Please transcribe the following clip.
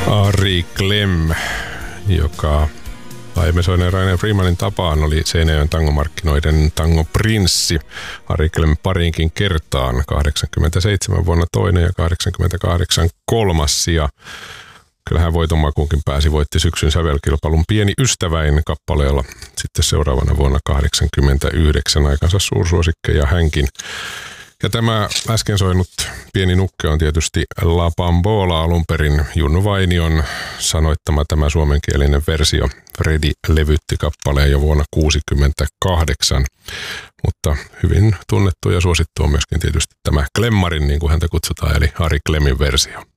Ari Klem, joka aiemmin soineen Rainer Freemanin tapaan oli Seinäjoen tangomarkkinoiden tangoprinssi. Ari Klem pariinkin kertaan, 87 vuonna toinen ja 88 kolmas sija. Kyllähän voitonmakuunkin pääsi, voitti syksyn sävelkilpailun Pieni ystäväin kappaleella. Sitten seuraavana vuonna 89 aikansa suursuosikkeja hänkin. Ja tämä äsken soinut Pieni nukke on tietysti La Bambola alun perin. Junnu Vainion sanoittama tämä suomenkielinen versio. Fredi levytti kappaleen jo vuonna 1968. Mutta hyvin tunnettu ja suosittu on myöskin tietysti tämä Klemmarin, niin kuin häntä kutsutaan, eli Ari Klemin versio.